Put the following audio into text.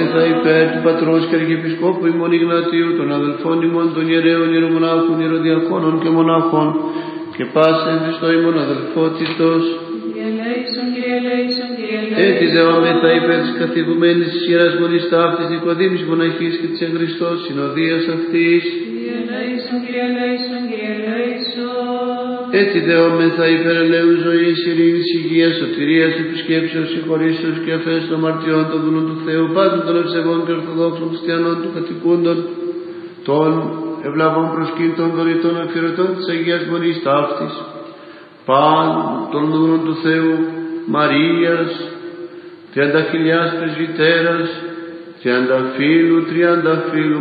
δεόμεθα υπέρ του Πατρός και Αρχιεπισκόπου ημών Ιγνατίου, των αδελφών ημών των ιερέων, ιερομονάχων, ιεροδιακόνων και μονάχων, και πάσα εν Χριστώ ημών αδελφότητος. Έτσι δεόμεθα υπέρ της καθηγουμένης της Ιεράς Μονής Ταύτης Νικοδήμης Μοναχής και της εν Χριστώ συνοδείας αυτής. Έτσι δεόμεθα υπέρ ελέου ζωής, ειρήνης, υγείας, σωτηρίας, επισκέψεως, συγχωρήσεως και αφές των αμαρτιών των δούλων του Θεού, πάντων των ευσεβών και ορθοδόξων χριστιανών, των κατοικούντων, των ευλαβών προσκύτων, δωρητών, αφιερωτών της Αγίας Μονής Ταύτης, πάντων των δούλων του Θεού, Μαρίας, 30.000 πρεσβυτέρας, 30 φίλου